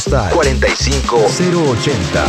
postal 45080.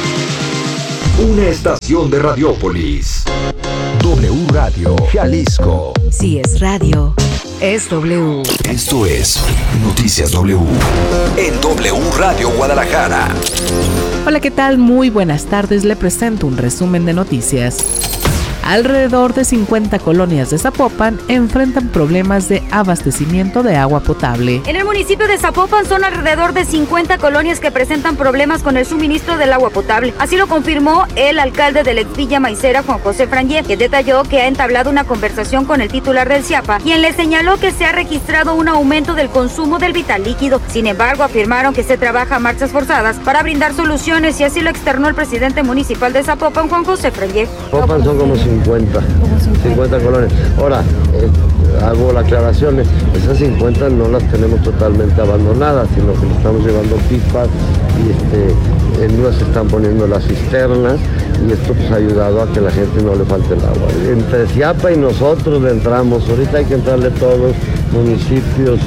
Una estación de Radiópolis. W Radio Jalisco. Si es radio, es W. Esto es Noticias W. En W Radio Guadalajara. Hola, ¿qué tal? Muy buenas tardes. Le presento un resumen de noticias. Alrededor de 50 colonias de Zapopan enfrentan problemas de abastecimiento de agua potable. En el municipio de Zapopan son alrededor de 50 colonias que presentan problemas con el suministro del agua potable. Así lo confirmó el alcalde de la Villa Maicera, Juan José Frangé, que detalló que ha entablado una conversación con el titular del CIAPA, quien le señaló que se ha registrado un aumento del consumo del vital líquido. Sin embargo, afirmaron que se trabaja a marchas forzadas para brindar soluciones y así lo externó el presidente municipal de Zapopan, Juan José Frangé. Zapopan son como 50 colonias. Ahora, hago la aclaración, esas 50 no las tenemos totalmente abandonadas, sino que le estamos llevando pipas y en unas se están poniendo las cisternas y esto pues ha ayudado a que la gente no le falte el agua. Entre CIAPA y nosotros le entramos, ahorita hay que entrarle todos, municipios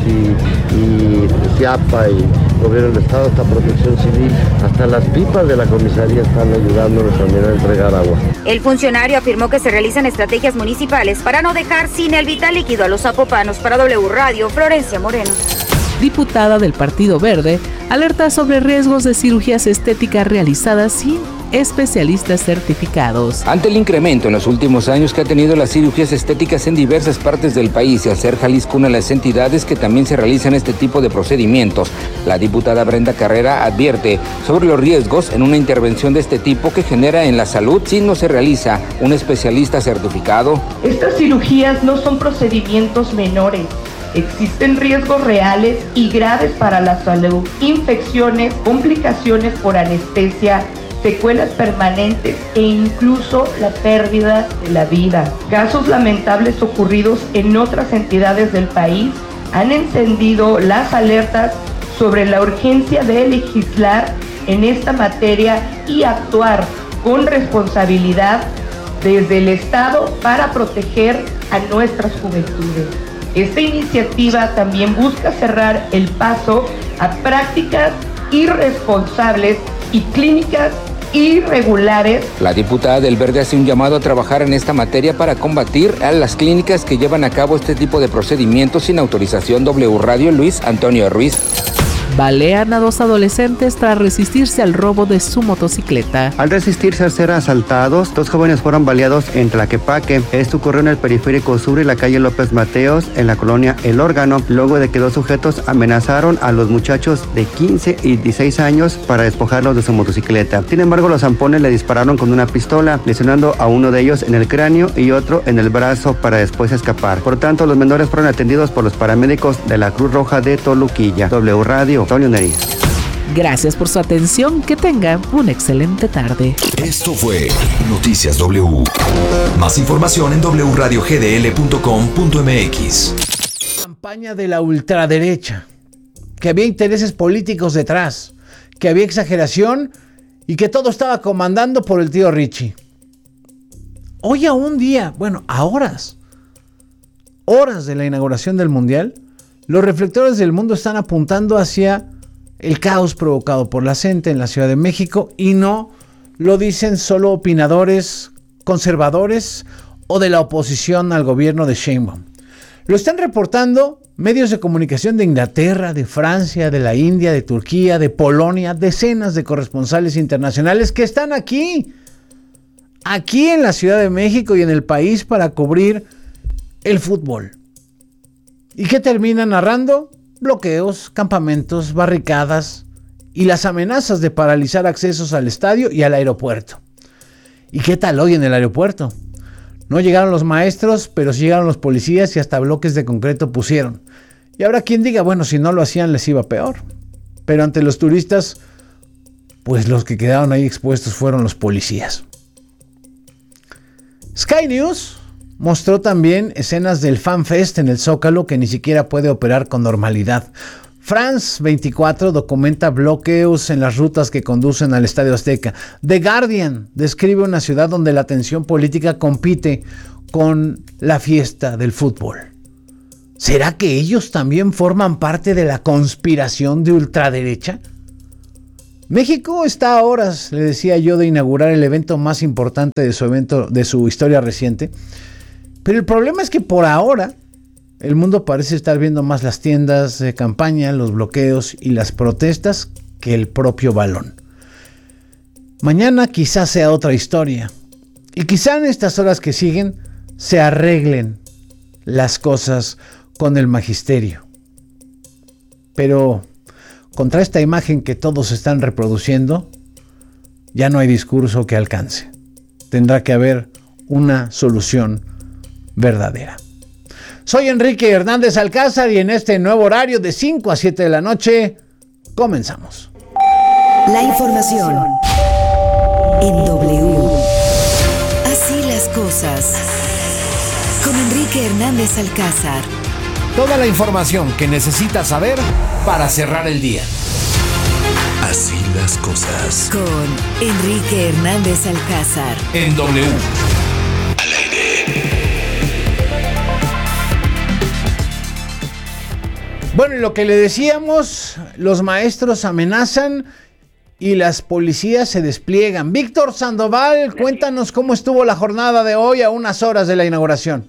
y CIAPA y gobierno del estado, hasta protección civil, hasta las pipas de la comisaría están ayudándonos también a entregar agua. El funcionario afirmó que se realizan estrategias municipales para no dejar sin el vital líquido a los zapopanos. Para W Radio, Florencia Moreno. Diputada del Partido Verde alerta sobre riesgos de cirugías estéticas realizadas sin especialistas certificados. Ante el incremento en los últimos años que ha tenido las cirugías estéticas en diversas partes del país y al ser Jalisco una de las entidades que también se realizan este tipo de procedimientos, la diputada Brenda Carrera advierte sobre los riesgos en una intervención de este tipo que genera en la salud si no se realiza un especialista certificado. Estas cirugías no son procedimientos menores. Existen riesgos reales y graves para la salud, infecciones, complicaciones por anestesia, secuelas permanentes e incluso la pérdida de la vida. Casos lamentables ocurridos en otras entidades del país han encendido las alertas sobre la urgencia de legislar en esta materia y actuar con responsabilidad desde el Estado para proteger a nuestras juventudes. Esta iniciativa también busca cerrar el paso a prácticas irresponsables y clínicas irregulares. La diputada del Verde hace un llamado a trabajar en esta materia para combatir a las clínicas que llevan a cabo este tipo de procedimientos sin autorización. W Radio, Luis Antonio Ruiz. Balean a 2 adolescentes tras resistirse al robo de su motocicleta. Al resistirse a ser asaltados, 2 jóvenes fueron baleados en Tlaquepaque. Esto ocurrió en el periférico sur y la calle López Mateos, en la colonia El Órgano, luego de que 2 sujetos amenazaron a los muchachos de 15 y 16 años para despojarlos de su motocicleta. Sin embargo, los zampones le dispararon con una pistola, lesionando a uno de ellos en el cráneo y otro en el brazo para después escapar. Por tanto, los menores fueron atendidos por los paramédicos de la Cruz Roja de Toluquilla. W Radio, Antonio Neriz. Gracias por su atención. Que tengan una excelente tarde. Esto fue Noticias W. Más información en wradiogdl.com.mx. Campaña de la ultraderecha, que había intereses políticos detrás, que había exageración y que todo estaba comandando por el tío Richie. Hoy a un día, a horas de la inauguración del Mundial, los reflectores del mundo están apuntando hacia el caos provocado por la gente en la Ciudad de México y no lo dicen solo opinadores conservadores o de la oposición al gobierno de Sheinbaum. Lo están reportando medios de comunicación de Inglaterra, de Francia, de la India, de Turquía, de Polonia, decenas de corresponsales internacionales que están aquí en la Ciudad de México y en el país para cubrir el fútbol. ¿Y qué terminan narrando? Bloqueos, campamentos, barricadas y las amenazas de paralizar accesos al estadio y al aeropuerto. ¿Y qué tal hoy en el aeropuerto? No llegaron los maestros, pero sí llegaron los policías y hasta bloques de concreto pusieron. Y habrá quien diga, si no lo hacían les iba peor. Pero ante los turistas, pues los que quedaron ahí expuestos fueron los policías. Sky News mostró también escenas del FanFest en el Zócalo que ni siquiera puede operar con normalidad. France 24 documenta bloqueos en las rutas que conducen al Estadio Azteca. The Guardian describe una ciudad donde la tensión política compite con la fiesta del fútbol. ¿Será que ellos también forman parte de la conspiración de ultraderecha? México está a horas, le decía yo, de inaugurar el evento más importante de su historia reciente. Pero el problema es que por ahora el mundo parece estar viendo más las tiendas de campaña, los bloqueos y las protestas que el propio balón. Mañana quizás sea otra historia. Y quizá en estas horas que siguen se arreglen las cosas con el magisterio. Pero contra esta imagen que todos están reproduciendo, ya no hay discurso que alcance. Tendrá que haber una solución verdadera. Soy Enrique Hernández Alcázar y en este nuevo horario de 5 a 7 de la noche, comenzamos. La información en W. Así las cosas. Con Enrique Hernández Alcázar. Toda la información que necesitas saber para cerrar el día. Así las cosas. Con Enrique Hernández Alcázar. En W. Al aire. Bueno, y lo que le decíamos, los maestros amenazan y las policías se despliegan. Víctor Sandoval, cuéntanos cómo estuvo la jornada de hoy a unas horas de la inauguración.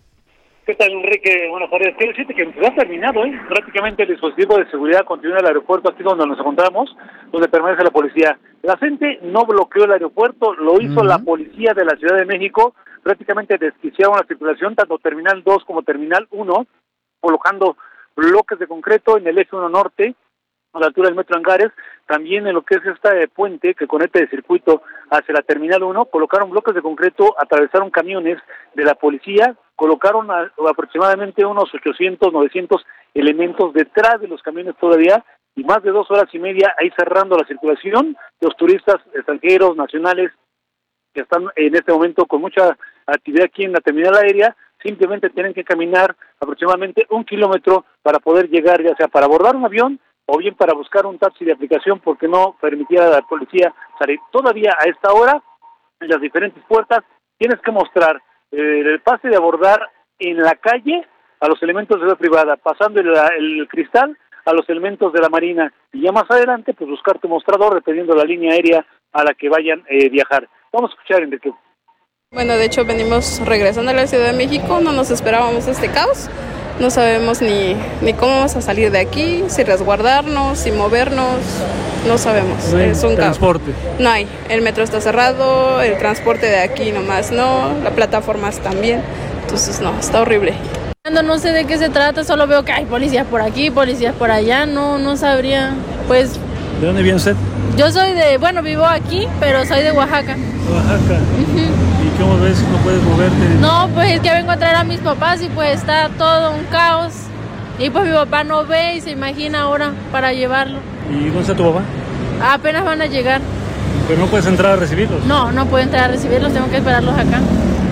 ¿Qué tal, Enrique? Buenas tardes. Quiero decirte que ha terminado, prácticamente el dispositivo de seguridad continúa en el aeropuerto, aquí donde nos encontramos, donde permanece la policía. La gente no bloqueó el aeropuerto, lo hizo la policía de la Ciudad de México, prácticamente desquiciaron la circulación, tanto Terminal 2 como Terminal 1, colocando bloques de concreto en el eje 1 norte, a la altura del Metro Angares, también en lo que es este puente que conecta el circuito hacia la Terminal 1, colocaron bloques de concreto, atravesaron camiones de la policía, colocaron aproximadamente unos 800, 900 elementos detrás de los camiones todavía, y más de 2 horas y media ahí cerrando la circulación. Los turistas extranjeros, nacionales, que están en este momento con mucha actividad aquí en la terminal aérea, simplemente tienen que caminar aproximadamente 1 kilómetro para poder llegar, ya sea para abordar un avión o bien para buscar un taxi de aplicación, porque no permitía a la policía salir. Todavía a esta hora, en las diferentes puertas, tienes que mostrar el pase de abordar en la calle a los elementos de la privada, pasando el cristal a los elementos de la Marina, y ya más adelante, pues buscar tu mostrador, dependiendo de la línea aérea a la que vayan viajar. Vamos a escuchar, Enrique. Bueno, de hecho venimos regresando a la Ciudad de México, no nos esperábamos este caos, no sabemos ni cómo vamos a salir de aquí, si resguardarnos, si movernos, no sabemos, es un transporte. Caos. No hay, el metro está cerrado, el transporte de aquí nomás no, las plataformas también, entonces no, está horrible. No sé de qué se trata, solo veo que hay policías por aquí, policías por allá, no sabría, pues... ¿De dónde viene usted? Yo soy vivo aquí, pero soy de Oaxaca. ¿Oaxaca? ¿Y cómo ves? ¿No puedes moverte? No, pues es que vengo a traer a mis papás y pues está todo un caos. Y pues mi papá no ve y se imagina ahora para llevarlo. ¿Y dónde está tu papá? Apenas van a llegar. ¿Pero no puedes entrar a recibirlos? No puedo entrar a recibirlos, tengo que esperarlos acá.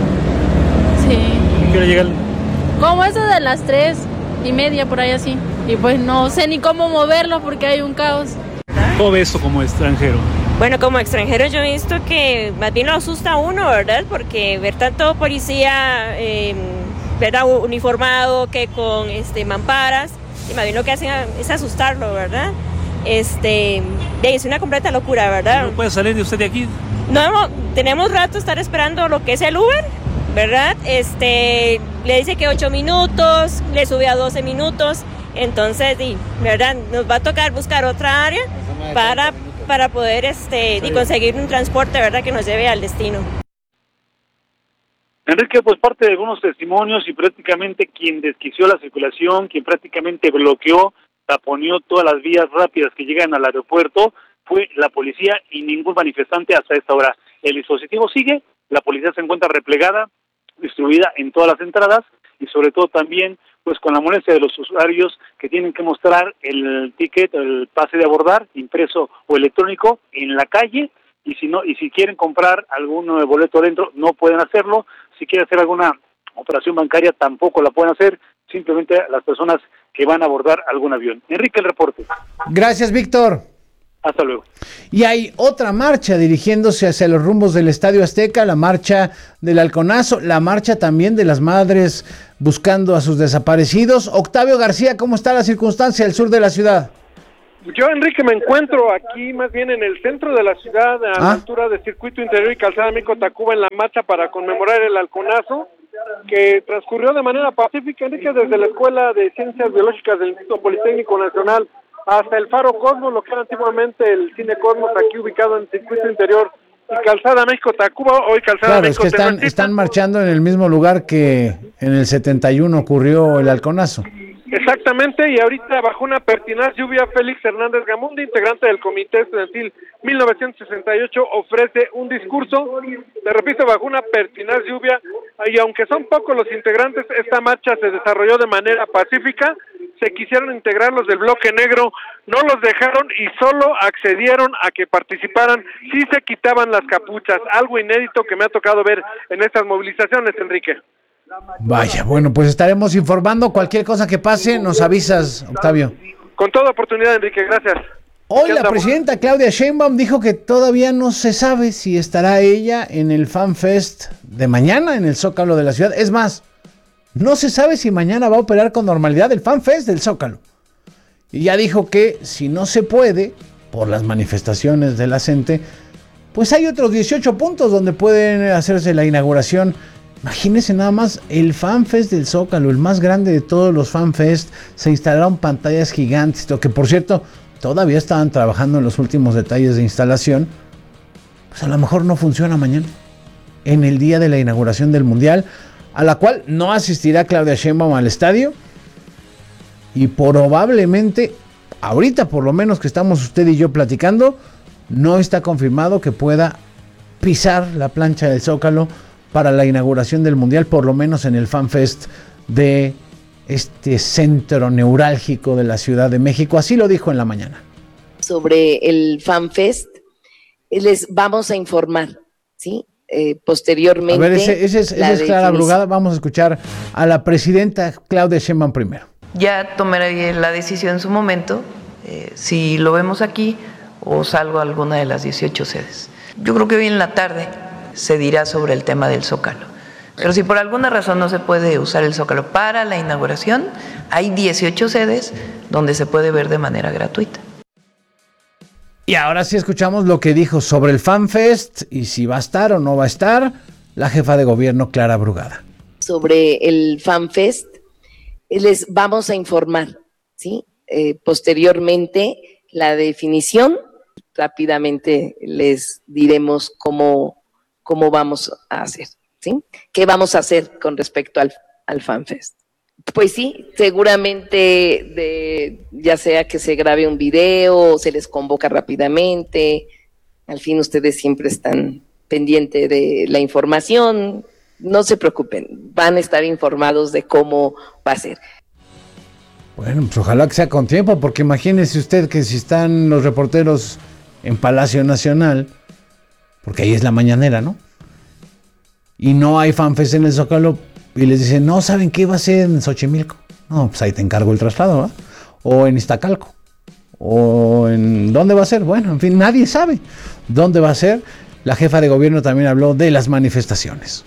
Sí. ¿Y qué hora llegan? Como eso de las 3:30 por ahí así. Y pues no sé ni cómo moverlos porque hay un caos. ¿Cómo ves esto como extranjero? Bueno, como extranjero yo he visto que más bien lo asusta a uno, ¿verdad? Porque ver tanto policía, ¿verdad? Uniformado, que con mamparas, y más bien lo que hacen es asustarlo, ¿verdad? Es una completa locura, ¿verdad? ¿No puede salir de usted de aquí? No, tenemos rato estar esperando lo que es el Uber, ¿verdad? Le dice que 8 minutos, le sube a 12 minutos, entonces, ¿verdad? Nos va a tocar buscar otra área para poder conseguir un transporte, ¿verdad?, que nos lleve al destino. Enrique, pues parte de algunos testimonios y prácticamente quien desquició la circulación, quien prácticamente bloqueó, taponeó todas las vías rápidas que llegan al aeropuerto, fue la policía y ningún manifestante hasta esta hora. El dispositivo sigue, la policía se encuentra replegada, distribuida en todas las entradas y sobre todo también pues con la molestia de los usuarios que tienen que mostrar el ticket, el pase de abordar, impreso o electrónico, en la calle, y si quieren comprar algún boleto adentro, no pueden hacerlo. Si quieren hacer alguna operación bancaria, tampoco la pueden hacer, simplemente las personas que van a abordar algún avión. Enrique, el reporte. Gracias, Víctor. Hasta luego. Y hay otra marcha dirigiéndose hacia los rumbos del Estadio Azteca, la marcha del Halconazo, la marcha también de las madres buscando a sus desaparecidos. Octavio García, ¿cómo está la circunstancia al sur de la ciudad? Yo, Enrique, me encuentro aquí más bien en el centro de la ciudad, a la altura de Circuito Interior y Calzada México-Tacuba, en la marcha para conmemorar el halconazo, que transcurrió de manera pacífica, Enrique, desde la Escuela de Ciencias Biológicas del Instituto Politécnico Nacional hasta el Faro Cosmos, lo que era antiguamente el Cine Cosmos, aquí ubicado en Circuito Interior y Calzada México-Tacuba, hoy Calzada México. Claro, es que están marchando en el mismo lugar que en el 71 ocurrió el halconazo. Exactamente, y ahorita bajo una pertinaz lluvia, Félix Hernández Gamundi, integrante del Comité Estudiantil 1968, ofrece un discurso, te repito, bajo una pertinaz lluvia, y aunque son pocos los integrantes, esta marcha se desarrolló de manera pacífica, se quisieron integrar los del bloque negro, no los dejaron y solo accedieron a que participaran si se quitaban las capuchas, algo inédito que me ha tocado ver en estas movilizaciones, Enrique. Vaya, bueno, pues estaremos informando. Cualquier cosa que pase, nos avisas, Octavio. Con toda oportunidad, Enrique, gracias. Hoy la presidenta Claudia Sheinbaum dijo que todavía no se sabe si estará ella en el Fan Fest de mañana en el Zócalo de la ciudad. Es más, no se sabe si mañana va a operar con normalidad el Fan Fest del Zócalo. Y ya dijo que si no se puede, por las manifestaciones de la gente, pues hay otros 18 puntos donde pueden hacerse la inauguración. Imagínense nada más el FanFest del Zócalo, el más grande de todos los FanFest. Se instalaron pantallas gigantes, lo que por cierto todavía estaban trabajando en los últimos detalles de instalación. Pues a lo mejor no funciona mañana, en el día de la inauguración del Mundial, a la cual no asistirá Claudia Sheinbaum al estadio. Y probablemente, ahorita por lo menos que estamos usted y yo platicando, no está confirmado que pueda pisar la plancha del Zócalo para la inauguración del Mundial, por lo menos en el FanFest de este centro neurálgico de la Ciudad de México. Así lo dijo en la mañana. Sobre el FanFest, les vamos a informar, ¿sí? Posteriormente. A ver, ese es Clara Brugada. Vamos a escuchar a la presidenta Claudia Sheinbaum primero. Ya tomaré la decisión en su momento, si lo vemos aquí o salgo a alguna de las 18 sedes. Yo creo que hoy en la tarde se dirá sobre el tema del Zócalo. Pero si por alguna razón no se puede usar el Zócalo para la inauguración, hay 18 sedes donde se puede ver de manera gratuita. Y ahora sí escuchamos lo que dijo sobre el FanFest y si va a estar o no va a estar la jefa de gobierno Clara Brugada. Sobre el FanFest, les vamos a informar, ¿sí? Posteriormente, la definición, rápidamente les diremos cómo vamos a hacer, ¿sí? ¿Qué vamos a hacer con respecto al FanFest? Pues sí, seguramente ya sea que se grabe un video o se les convoca rápidamente. Al fin ustedes siempre están pendientes de la información. No se preocupen, van a estar informados de cómo va a ser. Bueno, pues ojalá que sea con tiempo, porque imagínese usted que si están los reporteros en Palacio Nacional, porque ahí es la mañanera, ¿no? Y no hay FanFest en el Zócalo, y les dicen, no, ¿saben qué va a ser en Xochimilco? No, pues ahí te encargo el traslado, ¿verdad? O en Iztacalco, o en... ¿Dónde va a ser? Bueno, en fin, nadie sabe dónde va a ser. La jefa de gobierno también habló de las manifestaciones.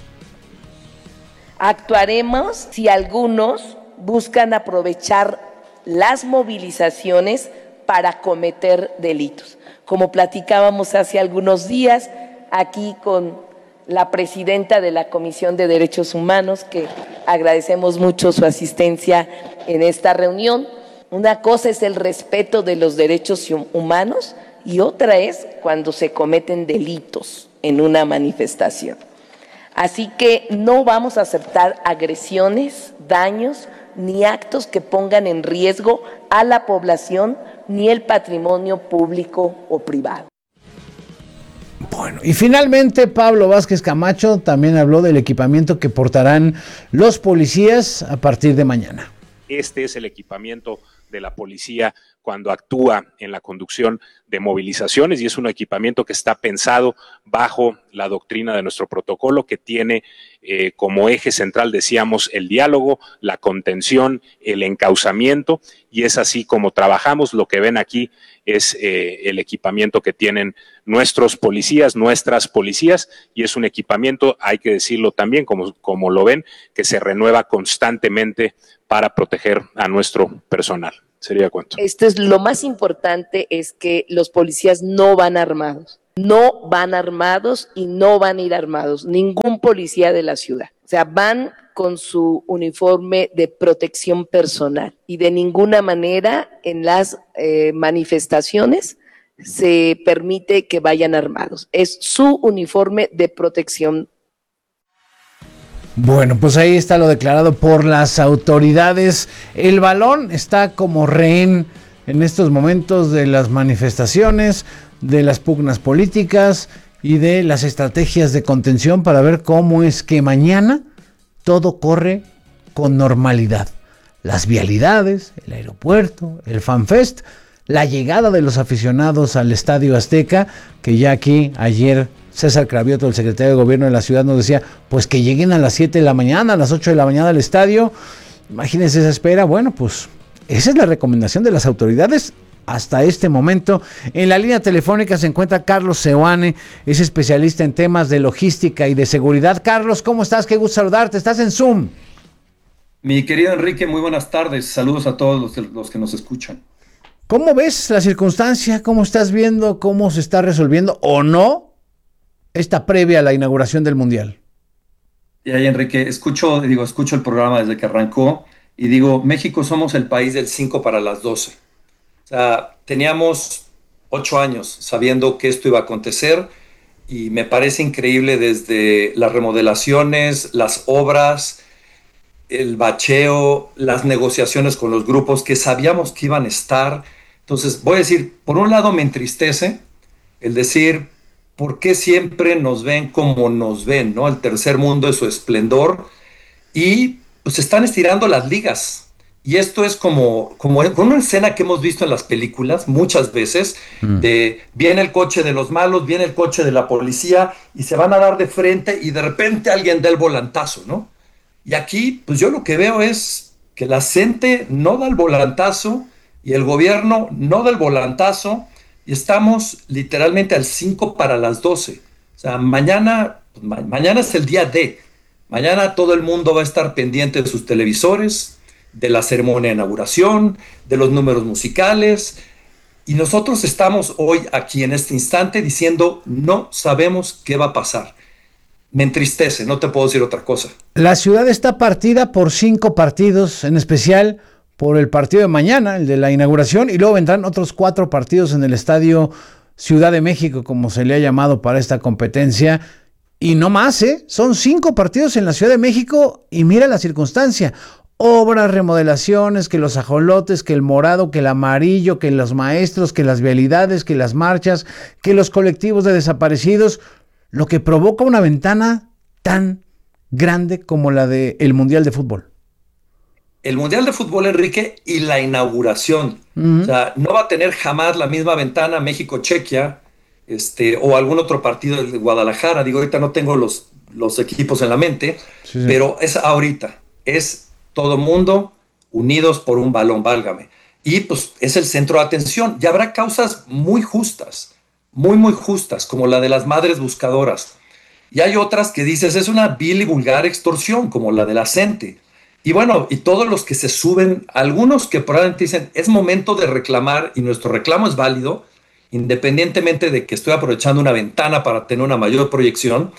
Actuaremos si algunos buscan aprovechar las movilizaciones para cometer delitos. Como platicábamos hace algunos días aquí con la presidenta de la Comisión de Derechos Humanos, que agradecemos mucho su asistencia en esta reunión. Una cosa es el respeto de los derechos humanos y otra es cuando se cometen delitos en una manifestación. Así que no vamos a aceptar agresiones, daños, ni actos que pongan en riesgo a la población ni el patrimonio público o privado. Bueno, y finalmente Pablo Vázquez Camacho también habló del equipamiento que portarán los policías a partir de mañana. Este es el equipamiento de la policía cuando actúa en la conducción de movilizaciones y es un equipamiento que está pensado bajo la doctrina de nuestro protocolo que tiene como eje central, decíamos, el diálogo, la contención, el encauzamiento y es así como trabajamos. Lo que ven aquí es el equipamiento que tienen nuestros policías, nuestras policías y es un equipamiento, hay que decirlo también, como lo ven, que se renueva constantemente para proteger a nuestro personal. ¿Sería cuánto? Esto es lo más importante, es que los policías no van armados. No van armados y no van a ir armados. Ningún policía de la ciudad. O sea, van con su uniforme de protección personal y de ninguna manera en las manifestaciones se permite que vayan armados. Es su uniforme de protección. Bueno, pues ahí está lo declarado por las autoridades. El balón está como rehén en estos momentos de las manifestaciones, de las pugnas políticas y de las estrategias de contención para ver cómo es que mañana todo corre con normalidad. Las vialidades, el aeropuerto, el FanFest, la llegada de los aficionados al Estadio Azteca, que ya aquí ayer César Cravioto, el secretario de Gobierno de la ciudad, nos decía, pues que lleguen a las 7 de la mañana, a las 8 de la mañana al estadio. Imagínense esa espera. Bueno, pues esa es la recomendación de las autoridades hasta este momento. En la línea telefónica se encuentra Carlos Seoane, es especialista en temas de logística y de seguridad. Carlos, ¿cómo estás? Qué gusto saludarte. Estás en Zoom. Mi querido Enrique, muy buenas tardes. Saludos a todos los que nos escuchan. ¿Cómo ves la circunstancia? ¿Cómo estás viendo cómo se está resolviendo o no esta previa a la inauguración del Mundial? Y ahí, Enrique, escucho el programa desde que arrancó y digo, México somos el país del 5 para las 12. O sea, teníamos 8 años sabiendo que esto iba a acontecer y me parece increíble desde las remodelaciones, las obras, el bacheo, las negociaciones con los grupos que sabíamos que iban a estar. Entonces, voy a decir, por un lado me entristece el decir, ¿por qué siempre nos ven como nos ven, ¿no? El tercer mundo es su esplendor y pues están estirando las ligas. Y esto es como una escena que hemos visto en las películas muchas veces, de viene el coche de los malos, viene el coche de la policía y se van a dar de frente y de repente alguien da el volantazo, ¿no? Y aquí, pues yo lo que veo es que la gente no da el volantazo y el gobierno no da el volantazo y estamos literalmente al 5 para las 12. O sea, mañana es el día D. Mañana todo el mundo va a estar pendiente de sus televisores, de la ceremonia de inauguración, de los números musicales. Y nosotros estamos hoy aquí en este instante diciendo, no sabemos qué va a pasar. Me entristece, no te puedo decir otra cosa. La ciudad está partida por 5 partidos, en especial por el partido de mañana, el de la inauguración, y luego vendrán otros 4 partidos en el Estadio Ciudad de México, como se le ha llamado para esta competencia. Y no más, son 5 partidos en la Ciudad de México y mira la circunstancia. Obras, remodelaciones, que los ajolotes, que el morado, que el amarillo, que los maestros, que las vialidades, que las marchas, que los colectivos de desaparecidos, lo que provoca una ventana tan grande como la del Mundial de Fútbol. El Mundial de Fútbol, Enrique, y la inauguración. O sea, no va a tener jamás la misma ventana México-Chequia, o algún otro partido de Guadalajara. Digo, ahorita no tengo los equipos en la mente, sí. Pero es ahorita. Es todo mundo unidos por un balón, válgame. Y pues es el centro de atención. Y habrá causas muy justas, muy justas, como la de las madres buscadoras. Y hay otras que dices, es una vil y vulgar extorsión, como la de la CENTE. Y bueno, y todos los que se suben, algunos que probablemente dicen, es momento de reclamar, y nuestro reclamo es válido, independientemente de que estoy aprovechando una ventana para tener una mayor proyección,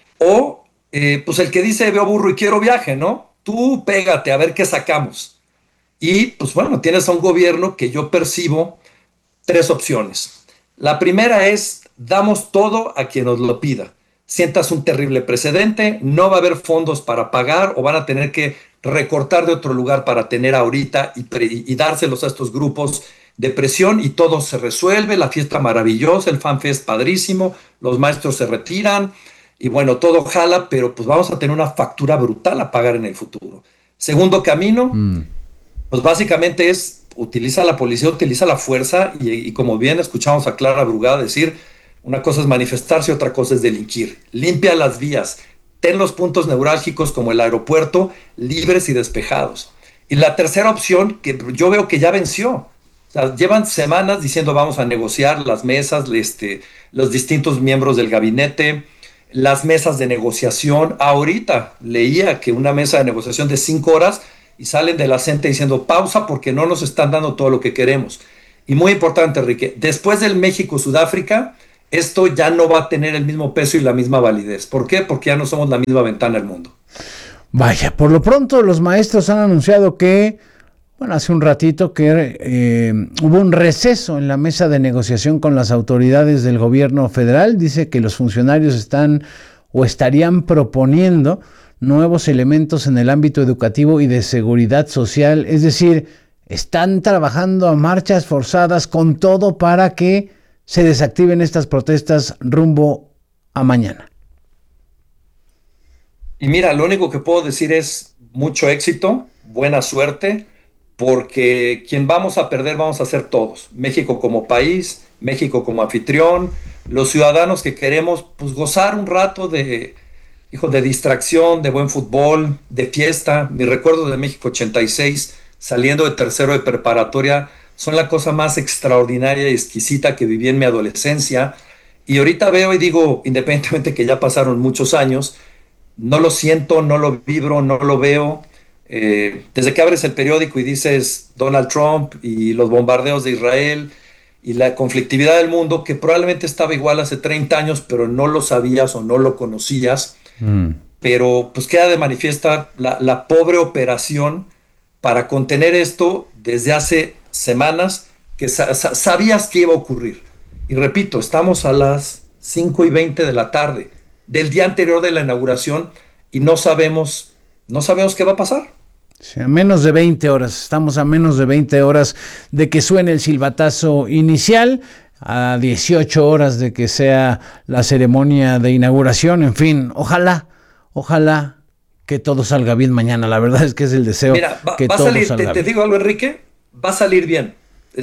o pues el que dice, veo burro y quiero viaje, ¿no? Tú pégate a ver qué sacamos. Y pues bueno, tienes a un gobierno que yo percibo 3 opciones. La primera es, damos todo a quien nos lo pida. Sientas un terrible precedente, no va a haber fondos para pagar o van a tener que recortar de otro lugar para tener ahorita y dárselos a estos grupos de presión y todo se resuelve, la fiesta maravillosa, el FanFest padrísimo, los maestros se retiran y bueno, todo jala, pero pues vamos a tener una factura brutal a pagar en el futuro. Segundo camino, pues básicamente es utiliza la policía, utiliza la fuerza y como bien escuchamos a Clara Brugada decir, una cosa es manifestarse, otra cosa es delinquir. Limpia las vías, ten los puntos neurálgicos como el aeropuerto libres y despejados. Y la tercera opción, que yo veo que ya venció, o sea, llevan semanas diciendo vamos a negociar las mesas, los distintos miembros del gabinete, las mesas de negociación. Ahorita leía que una mesa de negociación de 5 horas y salen de la CENTE diciendo pausa porque no nos están dando todo lo que queremos. Y muy importante, Enrique, después del México-Sudáfrica, esto ya no va a tener el mismo peso y la misma validez. ¿Por qué? Porque ya no somos la misma ventana al mundo. Vaya, por lo pronto los maestros han anunciado que, bueno, hace un ratito que hubo un receso en la mesa de negociación con las autoridades del gobierno federal. Dice que los funcionarios están o estarían proponiendo nuevos elementos en el ámbito educativo y de seguridad social. Es decir, están trabajando a marchas forzadas con todo para que se desactiven estas protestas rumbo a mañana. Y mira, lo único que puedo decir es mucho éxito, buena suerte, porque quien vamos a perder vamos a ser todos. México como país, México como anfitrión, los ciudadanos que queremos pues gozar un rato de distracción, de buen fútbol, de fiesta. Mis recuerdos de México 86, saliendo de tercero de preparatoria, son la cosa más extraordinaria y exquisita que viví en mi adolescencia. Y ahorita veo y digo, independientemente que ya pasaron muchos años, no lo siento, no lo vibro, no lo veo. Desde que abres el periódico y dices Donald Trump y los bombardeos de Israel y la conflictividad del mundo, que probablemente estaba igual hace 30 años, pero no lo sabías o no lo conocías. Pero pues queda de manifiesta la pobre operación para contener esto desde hace semanas, que sabías que iba a ocurrir. Y repito, estamos a las 5:20 de la tarde del día anterior de la inauguración y no sabemos qué va a pasar. Sí, a menos de 20 horas, estamos a menos de 20 horas de que suene el silbatazo inicial, a 18 horas de que sea la ceremonia de inauguración. En fin, ojalá que todo salga bien mañana. La verdad es que es el deseo. Mira, que va a todo salir, salga te bien. digo algo, Enrique, va a salir bien.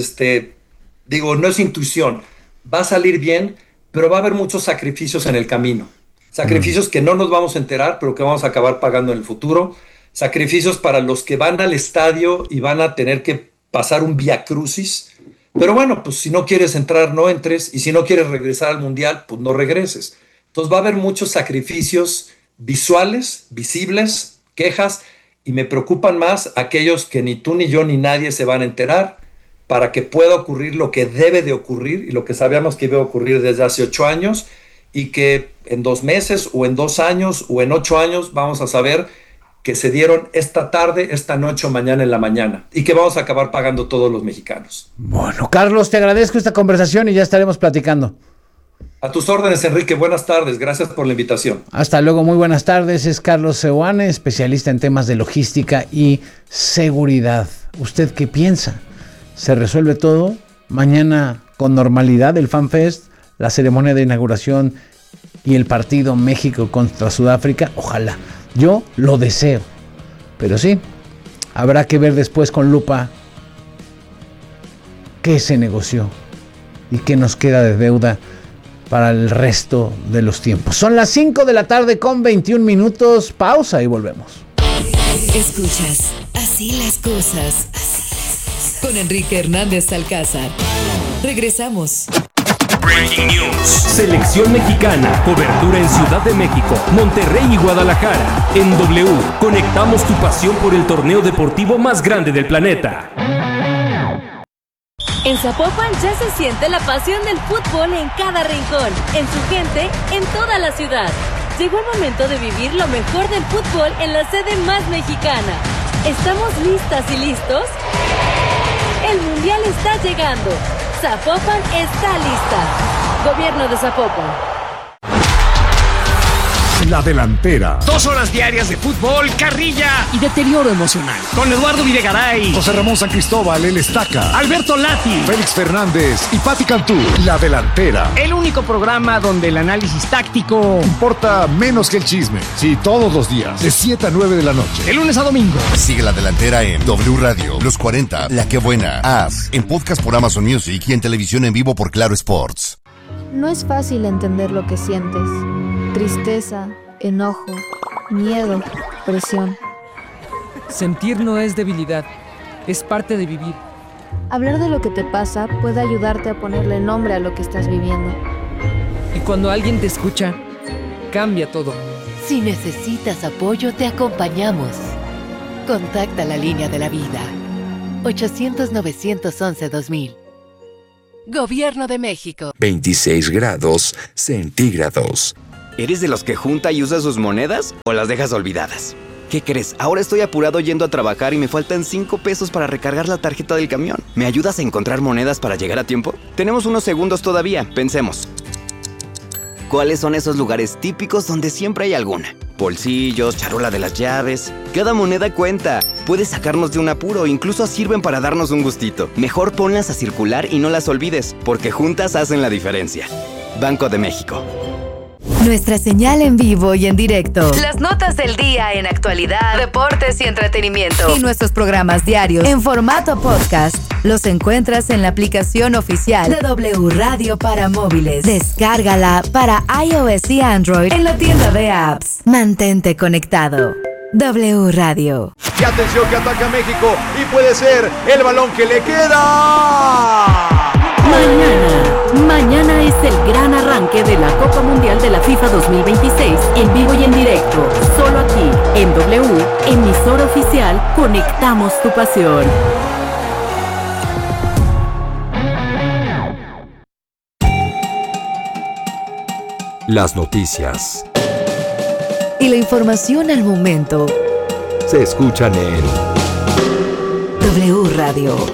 No es intuición, va a salir bien, pero va a haber muchos sacrificios en el camino. Sacrificios que no nos vamos a enterar, pero que vamos a acabar pagando en el futuro. Sacrificios para los que van al estadio y van a tener que pasar un viacrucis. Pero bueno, pues si no quieres entrar, no entres. Y si no quieres regresar al Mundial, pues no regreses. Entonces va a haber muchos sacrificios visuales, visibles, quejas. Y me preocupan más aquellos que ni tú, ni yo, ni nadie se van a enterar, para que pueda ocurrir lo que debe de ocurrir y lo que sabíamos que iba a ocurrir desde hace 8 años. Y que en 2 meses o en 2 años o en 8 años vamos a saber que se dieron esta tarde, esta noche o mañana en la mañana, y que vamos a acabar pagando todos los mexicanos. Bueno, Carlos, te agradezco esta conversación y ya estaremos platicando. A tus órdenes, Enrique. Buenas tardes. Gracias por la invitación. Hasta luego, muy buenas tardes. Es Carlos Seoane, especialista en temas de logística y seguridad. ¿Usted qué piensa? ¿Se resuelve todo mañana con normalidad el FanFest, la ceremonia de inauguración y el partido México contra Sudáfrica? Ojalá, yo lo deseo, pero sí, habrá que ver después con lupa qué se negoció y qué nos queda de deuda para el resto de los tiempos. Son las 5 de la tarde con 21 minutos, pausa y volvemos. Escuchas Así las cosas con Enrique Hernández Alcázar. Regresamos. Breaking News. Selección mexicana. Cobertura en Ciudad de México, Monterrey y Guadalajara. En W, conectamos tu pasión por el torneo deportivo más grande del planeta. En Zapopan ya se siente la pasión del fútbol en cada rincón, en su gente, en toda la ciudad. Llegó el momento de vivir lo mejor del fútbol en la sede más mexicana. ¿Estamos listas y listos? El Mundial está llegando. Zapopan está lista. Gobierno de Zapopan. La delantera. 2 horas diarias de fútbol, carrilla y deterioro emocional. Con Eduardo Videgaray, José Ramón San Cristóbal, el Estaca, Alberto Lati, Félix Fernández y Pati Cantú. La delantera. El único programa donde el análisis táctico importa menos que el chisme. Sí, todos los días, de 7 a 9 de la noche. De lunes a domingo. Sigue La delantera en W Radio, Los 40, La Que Buena, App, en podcast por Amazon Music y en televisión en vivo por Claro Sports. No es fácil entender lo que sientes. Tristeza, enojo, miedo, presión. Sentir no es debilidad, es parte de vivir. Hablar de lo que te pasa puede ayudarte a ponerle nombre a lo que estás viviendo. Y cuando alguien te escucha, cambia todo. Si necesitas apoyo, te acompañamos. Contacta la línea de la vida. 800-911-2000. Gobierno de México. 26 grados centígrados. ¿Eres de los que junta y usa sus monedas o las dejas olvidadas? ¿Qué crees? Ahora estoy apurado yendo a trabajar y me faltan 5 pesos para recargar la tarjeta del camión. ¿Me ayudas a encontrar monedas para llegar a tiempo? Tenemos unos segundos todavía, pensemos. ¿Cuáles son esos lugares típicos donde siempre hay alguna? Bolsillos, charola de las llaves. Cada moneda cuenta. Puede sacarnos de un apuro, incluso sirven para darnos un gustito. Mejor ponlas a circular y no las olvides, porque juntas hacen la diferencia. Banco de México. Nuestra señal en vivo y en directo. Las notas del día en actualidad, deportes y entretenimiento. Y nuestros programas diarios en formato podcast. Los encuentras en la aplicación oficial de W Radio para móviles. Descárgala para iOS y Android en la tienda de apps. Mantente conectado. W Radio. Y atención que ataca México y puede ser el balón que le queda. Mañana es el gran arranque de la Copa Mundial de la FIFA 2026 en vivo y en directo. Solo aquí, en W, emisora oficial, conectamos tu pasión. Las noticias Y la información al momento se escuchan en W Radio.